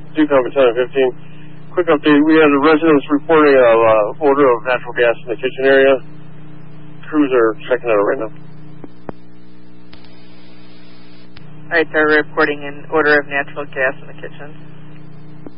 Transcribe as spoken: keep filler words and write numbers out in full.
Duke number ten fifteen. Quick update. We had a residents reporting a uh, odor of natural gas in the kitchen area. Crews are checking it out right now. All right, they're reporting an odor of natural gas in the kitchen.